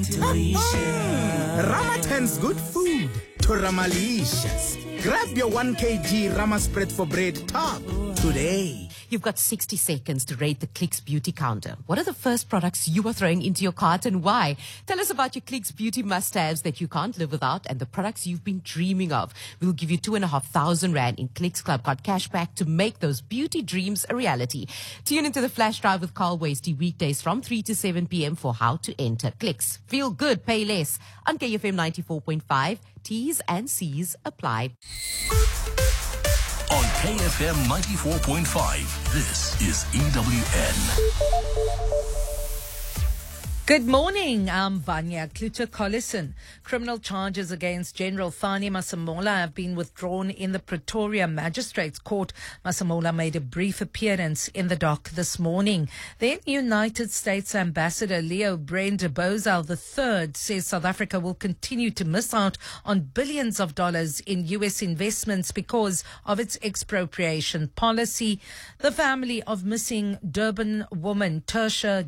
Ramatan's good food to Ramalicious. Grab your 1 kg Rama spread for bread top today. You've got 60 seconds to rate the Clicks beauty counter. What are the first products you are throwing into your cart and why? Tell us about your Clicks beauty must-haves that you can't live without and the products you've been dreaming of. We'll give you 2,500 Rand in Clicks Club Card cashback to make those beauty dreams a reality. Tune into the Flash Drive with Carl Wasty weekdays from 3 to 7 p.m. for how to enter Clicks. Feel good, pay less. On KFM 94.5, T's and C's apply. On KFM 94.5, this is EWN. Good morning, I'm Vanya Kluter-Collison. Criminal charges against General Fani Masemola have been withdrawn in the Pretoria Magistrates Court. Masemola made a brief appearance in the dock this morning. Then United States Ambassador Leo Brand Bozal III says South Africa will continue to miss out on billions of dollars in U.S. investments because of its expropriation policy. The family of missing Durban woman Terisha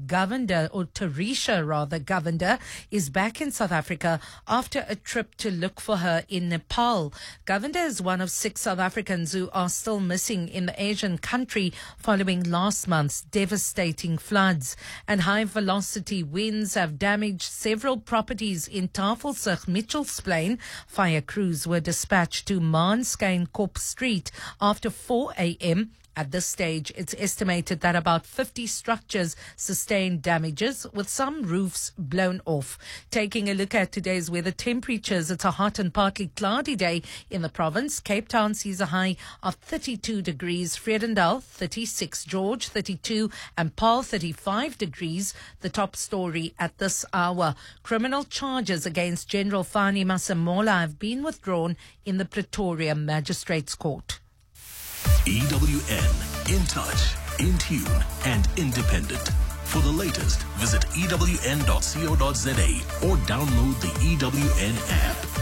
Govender is back in South Africa after a trip to look for her in Nepal. Govender is one of 6 South Africans who are still missing in the Asian country following last month's devastating floods. And high-velocity winds have damaged several properties in Tafelsig, Mitchells Plain. Fire crews were dispatched to Maanskyn Kop Street after 4 a.m. At this stage, it's estimated that about 50 structures sustained damages, with some roofs blown off. Taking a look at today's weather temperatures, it's a hot and partly cloudy day in the province. Cape Town sees a high of 32 degrees, Vredendal 36, George 32, and Paarl 35 degrees. The top story at this hour. Criminal charges against General Fani Masemola have been withdrawn in the Pretoria Magistrates Court. EWN, in touch, in tune, and independent. For the latest, visit ewn.co.za or download the EWN app.